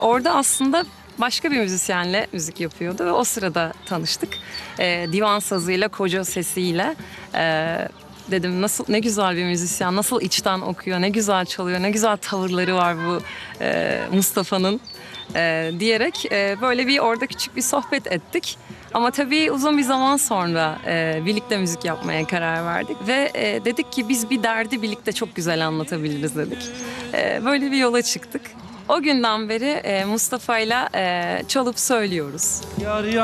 Orada aslında başka bir müzisyenle müzik yapıyordu ve o sırada tanıştık. Divan sazıyla, koca sesiyle. Dedim nasıl, ne güzel bir müzisyen, nasıl içten okuyor, ne güzel çalıyor, ne güzel tavırları var bu Mustafa'nın diyerek böyle bir orada küçük bir sohbet ettik. Ama tabii uzun bir zaman sonra birlikte müzik yapmaya karar verdik ve dedik ki biz bir derdi birlikte çok güzel anlatabiliriz dedik. Böyle bir yola çıktık. O günden beri Mustafa'yla çalıp söylüyoruz. Yar